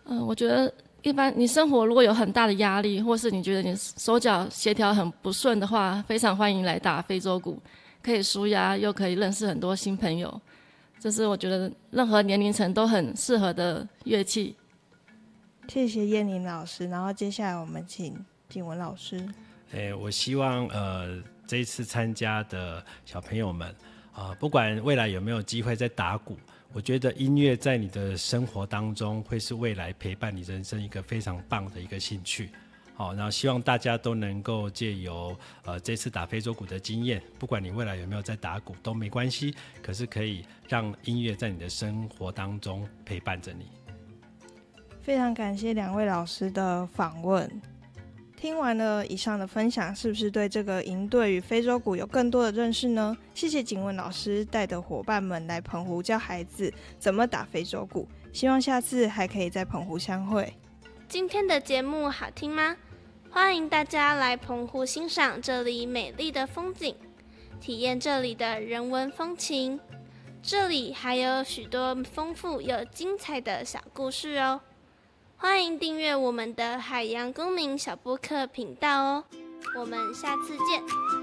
我觉得一般你生活如果有很大的压力，或是你觉得你手脚协调很不顺的话，非常欢迎来打非洲鼓，可以舒压，又可以认识很多新朋友。这是我觉得任何年龄层都很适合的乐器。 谢谢燕玲老师，然后接下来我们请景文老师。 我希望这一次参加的小朋友们不管未来有没有机会再打鼓，我觉得音乐在你的生活当中会是未来陪伴你人生一个非常棒的一个兴趣。然后希望大家都能够借由这次打非洲鼓的经验，不管你未来有没有在打鼓都没关系，可是可以让音乐在你的生活当中陪伴着你。 非常感谢两位老师的访问。听完了以上的分享，是不是对这个营队与非洲鼓有更多的认识呢？谢谢景文老师带的伙伴们来澎湖教孩子怎么打非洲鼓，希望下次还可以在澎湖相会。 今天的节目好听吗？欢迎大家来澎湖欣赏这里美丽的风景，体验这里的人文风情。这里还有许多丰富又精彩的小故事哦。欢迎订阅我们的海洋公民小播客频道哦，我们下次见。